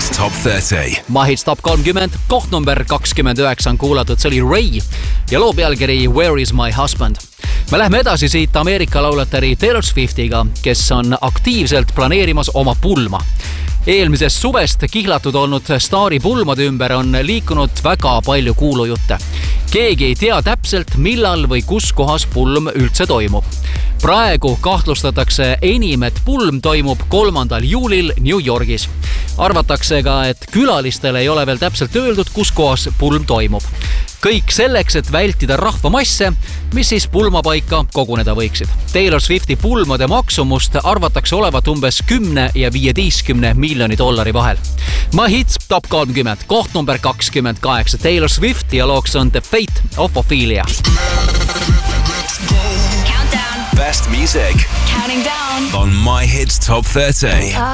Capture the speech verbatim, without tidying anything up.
Hits Top thirty. My Hits Top kolmkümmend, koht number kakskümmend üheksa on kuulatud, see oli Ray ja loo pealkiri Where is my husband? Me lähme edasi siit Ameerika lauletari Taylor Swiftiga, kes on aktiivselt planeerimas oma pulma. Eelmisest suvest kihlatud olnud staari pulmade ümber on liikunud väga palju kuulujutte. Keegi ei tea täpselt, millal või kus kohas pulm üldse toimub. Praegu kahtlustatakse enim, et pulm toimub kolmandal juulil New Yorgis. Arvatakse ka, et külalistele ei ole veel täpselt öeldud, kus kohas pulm toimub. Kõik selleks, et vältida rahvamasse, mis siis pulmapaika koguneda võiksid. Taylor Swifti pulmade maksumust arvatakse olevat umbes kümne ja viieteistkümne miljoni dollari vahel. My Hits Top kolmkümmend, koht number kakskümmend kaheksa. Taylor Swift ja looks on The Fate of Ophelia. Best music Counting down on My Hits Top thirty.